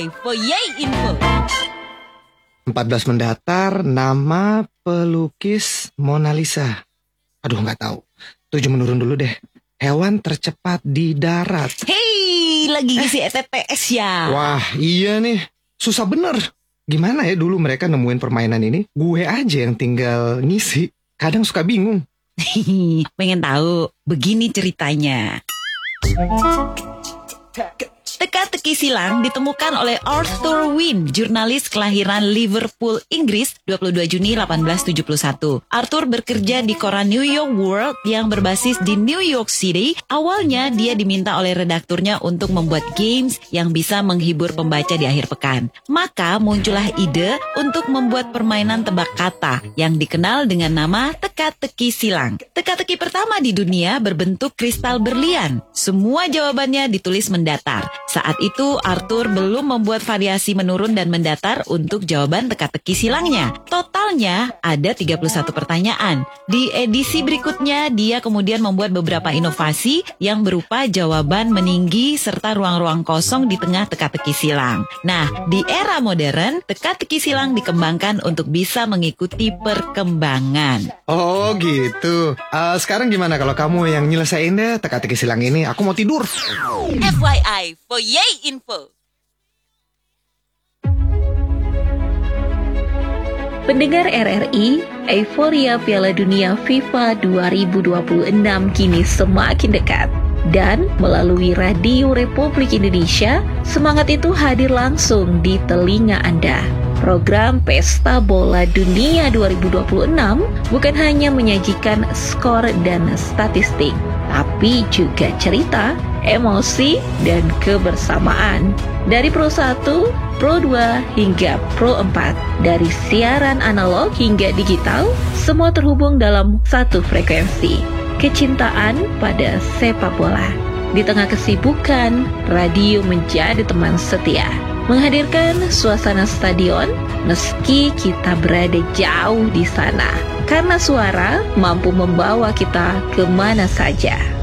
FYI for Yay Info. 14 mendatar, nama pelukis Mona Lisa. Aduh, nggak tahu. 7 menurun dulu deh. Hewan tercepat di darat. Hei, lagi ngisi ETTS ya. Wah, iya nih. Susah bener. Gimana ya dulu mereka nemuin permainan ini? Gue aja yang tinggal ngisi. Kadang suka bingung. Pengen tahu? Begini ceritanya. Teka-teki silang ditemukan oleh Arthur Wynne, jurnalis kelahiran Liverpool, Inggris, 22 Juni 1871. Arthur bekerja di koran New York World yang berbasis di New York City. Awalnya dia diminta oleh redakturnya untuk membuat games yang bisa menghibur pembaca di akhir pekan. Maka muncullah ide untuk membuat permainan tebak kata yang dikenal dengan nama teka-teki silang. Teka-teki pertama di dunia berbentuk kristal berlian. Semua jawabannya ditulis mendatar. Saat itu Arthur belum membuat variasi menurun dan mendatar untuk jawaban teka-teki silangnya. Totalnya ada 31 pertanyaan. Di edisi berikutnya dia kemudian membuat beberapa inovasi yang berupa jawaban meninggi serta ruang-ruang kosong di tengah teka-teki silang. Nah, di era modern, teka-teki silang dikembangkan untuk bisa mengikuti perkembangan. Oh gitu. Sekarang gimana kalau kamu yang nyelesain deh teka-teki silang ini? Aku mau tidur. FYI for Yay Info. Pendengar RRI, euforia Piala Dunia FIFA 2026 kini semakin dekat. Dan melalui Radio Republik Indonesia, semangat itu hadir langsung di telinga Anda. Program Pesta Bola Dunia 2026 bukan hanya menyajikan skor dan statistik, tapi juga cerita, emosi, dan kebersamaan. Dari Pro 1, Pro 2, hingga Pro 4. Dari siaran analog hingga digital, semua terhubung dalam satu frekuensi. Kecintaan pada sepak bola. Di tengah kesibukan, radio menjadi teman setia. Menghadirkan suasana stadion meski kita berada jauh di sana. Karena suara mampu membawa kita kemana saja.